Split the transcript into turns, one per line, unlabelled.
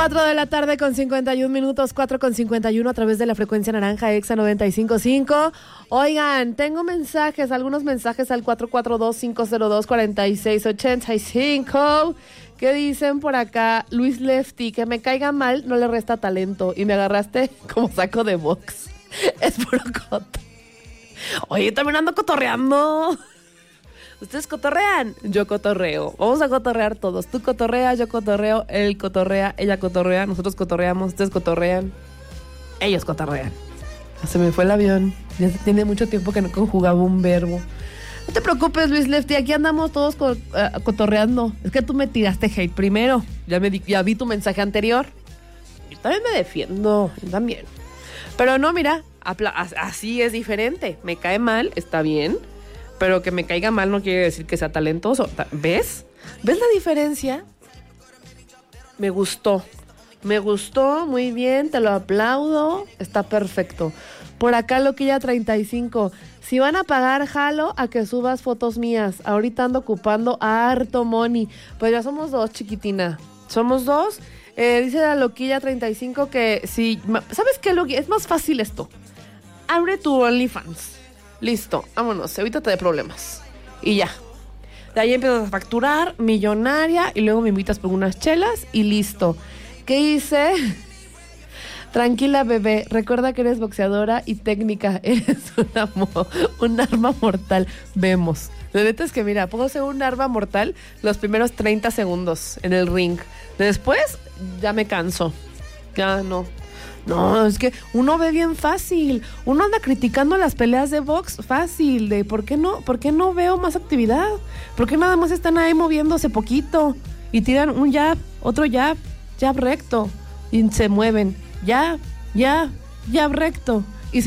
4 de la tarde con 51 minutos, 4 con 51 a través de la frecuencia naranja Exa 95.5. Oigan, tengo mensajes, algunos mensajes al 442-502-4685. ¿Qué dicen por acá? Luis Lefty, que me caiga mal no le resta talento. Y me agarraste como saco de box. Es puro coto. Oye, también ando cotorreando. ¿Ustedes cotorrean? Yo cotorreo. Vamos a cotorrear todos. Tú cotorreas, yo cotorreo, él cotorrea, ella cotorrea, nosotros cotorreamos, ustedes cotorrean, ellos cotorrean. Se me fue el avión. Ya tiene mucho tiempo que no conjugaba un verbo. No te preocupes, Luis Lefty, aquí andamos todos cotorreando. Es que tú me tiraste hate primero. Ya vi tu mensaje anterior. Yo también me defiendo, también. Pero no, mira, así es diferente. Me cae mal, está bien. Pero que me caiga mal no quiere decir que sea talentoso. ¿Ves? ¿Ves la diferencia? Me gustó, muy bien, te lo aplaudo. Está perfecto. Por acá Loquilla 35. Si van a pagar, jalo a que subas fotos mías. Ahorita ando ocupando harto money. Pues ya somos dos, chiquitina. Somos dos. Dice la Loquilla 35 que si... ¿Sabes qué, Loquilla? Es más fácil esto. Abre tu OnlyFans. Listo, vámonos, evítate de problemas. Y ya. De ahí empiezas a facturar, millonaria, y luego me invitas por unas chelas y listo. ¿Qué hice? Tranquila, bebé, recuerda que eres boxeadora y técnica. Eres un arma mortal. Vemos. La neta es que, mira, puedo ser un arma mortal los primeros 30 segundos en el ring. Después, ya me canso. Ya no. No, es que uno ve bien fácil. Uno anda criticando las peleas de box fácil. De ¿por qué no veo más actividad? ¿Por qué nada más están ahí moviéndose poquito? Y tiran un jab, otro jab recto. Y se mueven. Jab recto.